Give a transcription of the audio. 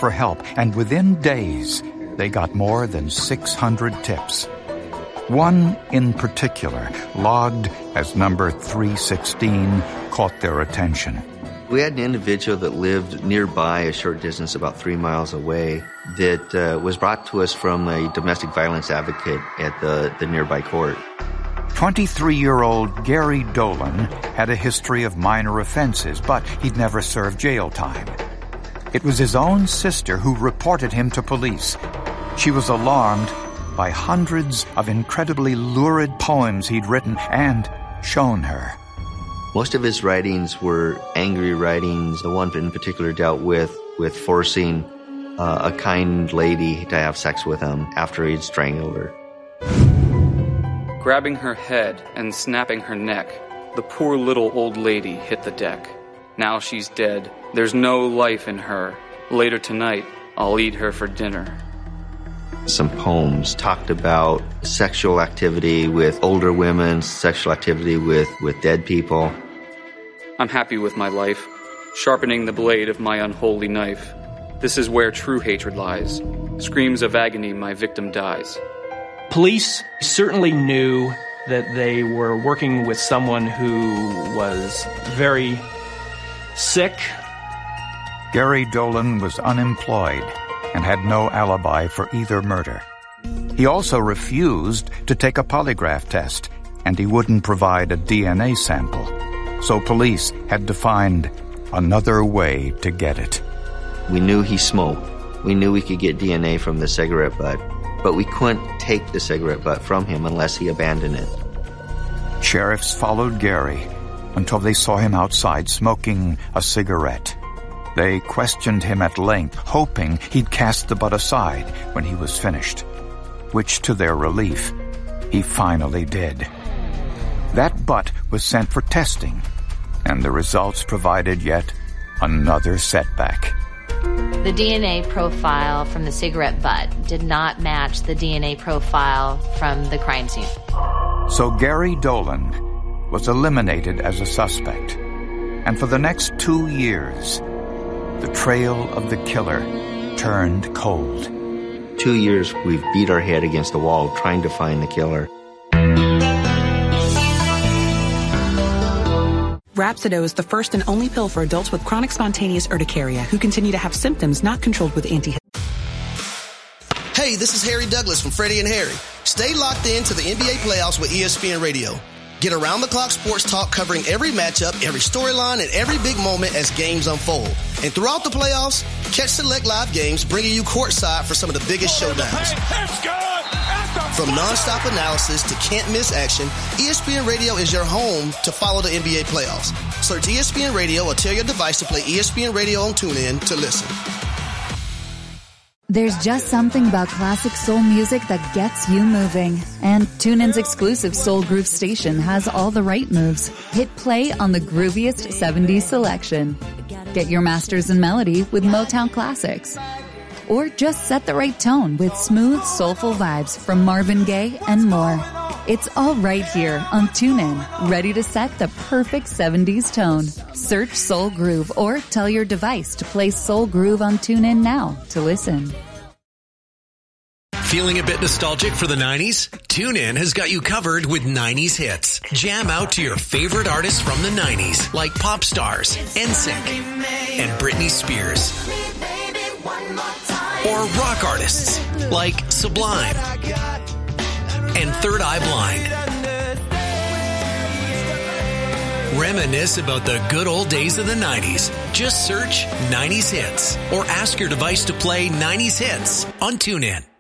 for help, and within days, they got more than 600 tips. One in particular, logged as number 316, caught their attention. We had an individual that lived nearby, a short distance, about 3 miles away, that was brought to us from a domestic violence advocate at the nearby court. 23-year-old Gary Dolan had a history of minor offenses, but he'd never served jail time. It was his own sister who reported him to police. She was alarmed by hundreds of incredibly lurid poems he'd written and shown her. Most of his writings were angry writings. The one in particular dealt with forcing a kind lady to have sex with him after he'd strangled her. Grabbing her head and snapping her neck, the poor little old lady hit the deck. Now she's dead. There's no life in her. Later tonight, I'll eat her for dinner. Some poems talked about sexual activity with older women, sexual activity with dead people. I'm happy with my life, sharpening the blade of my unholy knife. This is where true hatred lies. Screams of agony, my victim dies. Police certainly knew that they were working with someone who was very sick. Gary Dolan was unemployed and had no alibi for either murder. He also refused to take a polygraph test, and he wouldn't provide a DNA sample. So police had to find another way to get it. We knew he smoked. We knew we could get DNA from the cigarette butt, but we couldn't take the cigarette butt from him unless he abandoned it. Sheriffs followed Gary until they saw him outside smoking a cigarette. They questioned him at length, hoping he'd cast the butt aside when he was finished, which, to their relief, he finally did. That butt was sent for testing, and the results provided yet another setback. The DNA profile from the cigarette butt did not match the DNA profile from the crime scene. So Gary Dolan was eliminated as a suspect, and for the next 2 years, the trail of the killer turned cold. 2 years we've beat our head against the wall trying to find the killer. Rhapsido is the first and only pill for adults with chronic spontaneous urticaria who continue to have symptoms not controlled with Hey, this is Harry Douglas from Freddie and Harry. Stay locked in to the NBA playoffs with ESPN Radio. Get around-the-clock sports talk covering every matchup, every storyline, and every big moment as games unfold. And throughout the playoffs, catch select live games bringing you courtside for some of the biggest showdowns. From nonstop analysis to can't-miss action, ESPN Radio is your home to follow the NBA playoffs. Search ESPN Radio or tell your device to play ESPN Radio on TuneIn to listen. There's just something about classic soul music that gets you moving. And TuneIn's exclusive Soul Groove station has all the right moves. Hit play on the grooviest 70s selection. Get your masters in melody with Motown classics. Or just set the right tone with smooth, soulful vibes from Marvin Gaye and more. It's all right here on TuneIn, ready to set the perfect 70s tone. Search Soul Groove or tell your device to play Soul Groove on TuneIn now to listen. Feeling a bit nostalgic for the 90s? TuneIn has got you covered with 90s hits. Jam out to your favorite artists from the 90s, like pop stars, NSYNC, and Britney Spears. Or rock artists, like Sublime and Third Eye Blind. Reminisce about the good old days of the 90s. Just search 90s Hits or ask your device to play 90s Hits on TuneIn.